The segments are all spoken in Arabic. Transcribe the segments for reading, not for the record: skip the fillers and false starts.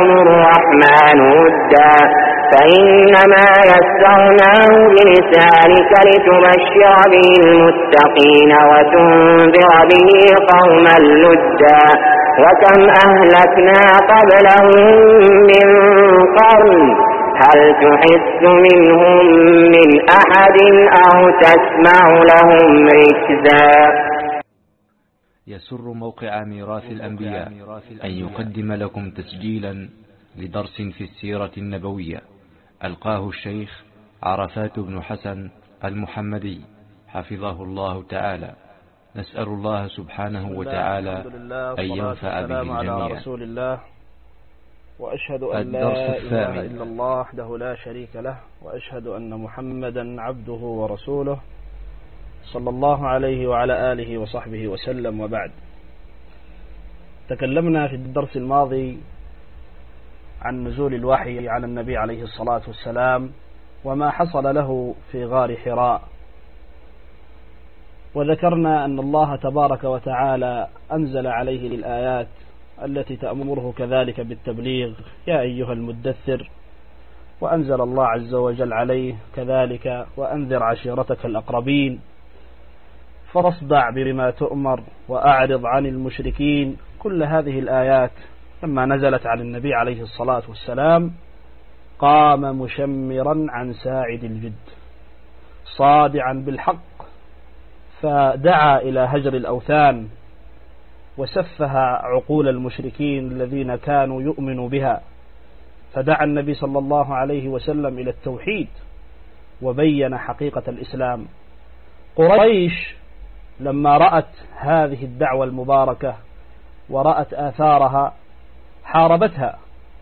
الرحمن ودا فإنما يسرناه بلسانك لتبشر به المتقين وتنذر به قوما لدا وكم أهلكنا قبلهم من قرن هل تحس منهم من أحد أو تسمع لهم ركزا. يسر موقع ميراث الأنبياء أن يقدم لكم تسجيلا لدرس في السيرة النبوية ألقاه الشيخ عرفات بن حسن المحمدي حفظه الله تعالى. نسأل الله سبحانه وتعالى أن ينفع به الجميع. وأشهد أن لا إله إلا الله وحده لا شريك له وأشهد أن محمدا عبده ورسوله صلى الله عليه وعلى آله وصحبه وسلم. وبعد، تكلمنا في الدرس الماضي عن نزول الوحي على النبي عليه الصلاة والسلام وما حصل له في غار حراء، وذكرنا أن الله تبارك وتعالى أنزل عليه الآيات التي تأمره كذلك بالتبليغ يا أيها المدثر، وأنزل الله عز وجل عليه كذلك وأنذر عشيرتك الأقربين، فاصدع بما تؤمر وأعرض عن المشركين. كل هذه الآيات لما نزلت على النبي عليه الصلاة والسلام قام مشمرا عن ساعد الجد صادعا بالحق، فدعا إلى هجر الأوثان وسفه عقول المشركين الذين كانوا يؤمنوا بها، فدعا النبي صلى الله عليه وسلم إلى التوحيد وبين حقيقة الإسلام. قريش لما رأت هذه الدعوة المباركة ورأت آثارها حاربتها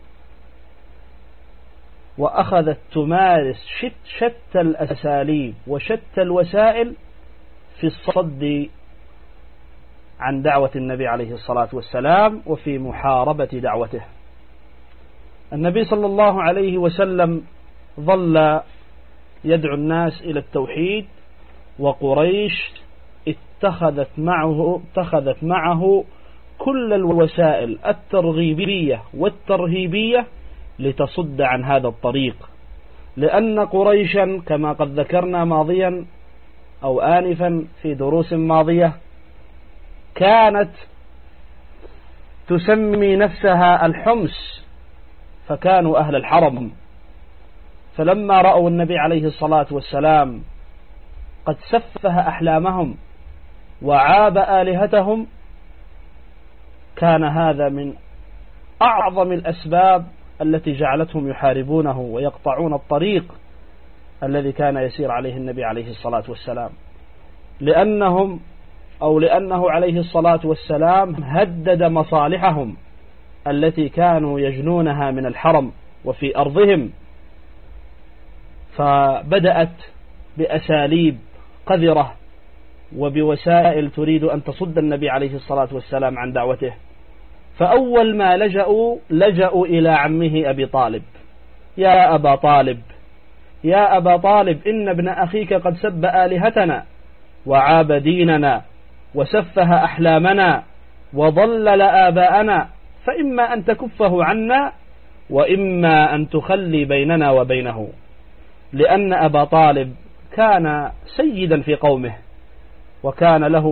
وأخذت تمارس شتى الأساليب وشتى الوسائل في الصد عن دعوة النبي عليه الصلاة والسلام وفي محاربة دعوته. النبي صلى الله عليه وسلم ظل يدعو الناس إلى التوحيد، وقريش اتخذت معه كل الوسائل الترغيبية والترهيبية لتصد عن هذا الطريق، لأن قريشا كما قد ذكرنا ماضيا أو آنفا في دروس ماضية كانت تسمي نفسها الحمص، فكانوا أهل الحرم، فلما رأوا النبي عليه الصلاة والسلام قد سفه أحلامهم وعاب آلهتهم، كان هذا من أعظم الأسباب التي جعلتهم يحاربونه ويقطعون الطريق الذي كان يسير عليه النبي عليه الصلاة والسلام، لأنه عليه الصلاة والسلام هدد مصالحهم التي كانوا يجنونها من الحرم وفي أرضهم، فبدأت بأساليب قذرة وبوسائل تريد أن تصد النبي عليه الصلاة والسلام عن دعوته. فأول ما لجأوا إلى عمه أبي طالب، يا أبا طالب إن ابن أخيك قد سب آلهتنا وعاب ديننا وسفه أحلامنا وضلل آباءنا، فإما أن تكفه عنا وإما أن تخلي بيننا وبينه، لأن أبا طالب كان سيدا في قومه وكان له